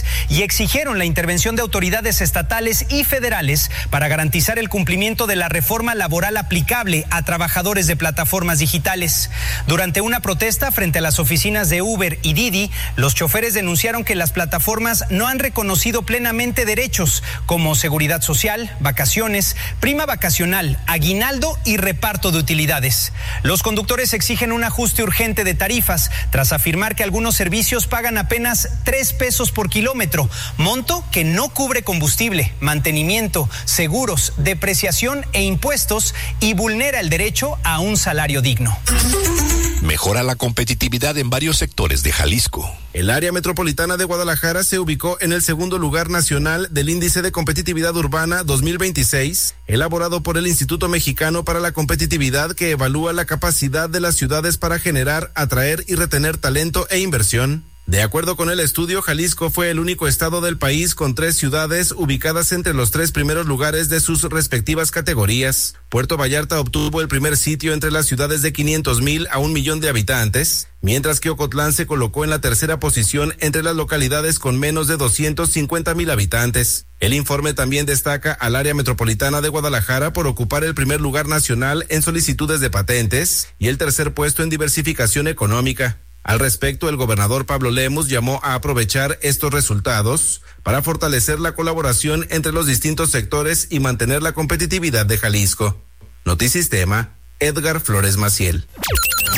y exigieron la intervención de autoridades estatales y federales para garantizar el cumplimiento de la reforma laboral aplicable a trabajadores de plataformas digitales. Durante una protesta frente a las oficinas de Uber y Didi, los choferes denunciaron que las plataformas no han reconocido plenamente derechos como seguridad social, vacaciones, prima vacacional, aguinaldo y reparto de utilidades. Los conductores exigen un ajuste urgente de tarifas tras afirmar que algunos servicios pagan apenas 3 pesos por kilómetro, monto que no cubre combustible, mantenimiento, seguros, depreciación e impuestos y vulnera el derecho a un salario digno. Mejora la competitividad en varios sectores de Jalisco. El área metropolitana de Guadalajara se ubicó en el segundo lugar nacional del Índice de Competitividad Urbana 2026, elaborado por el Instituto Mexicano para la Competitividad, que evalúa la capacidad de las ciudades para generar, atraer y retener talento e inversión. De acuerdo con el estudio, Jalisco fue el único estado del país con 3 ciudades ubicadas entre los 3 primeros lugares de sus respectivas categorías. Puerto Vallarta obtuvo el primer sitio entre las ciudades de 500,000 a 1,000,000 de habitantes, mientras que Ocotlán se colocó en la tercera posición entre las localidades con menos de 250,000 habitantes. El informe también destaca al área metropolitana de Guadalajara por ocupar el primer lugar nacional en solicitudes de patentes y el tercer puesto en diversificación económica. Al respecto, el gobernador Pablo Lemus llamó a aprovechar estos resultados para fortalecer la colaboración entre los distintos sectores y mantener la competitividad de Jalisco. Notisistema, Edgar Flores Maciel.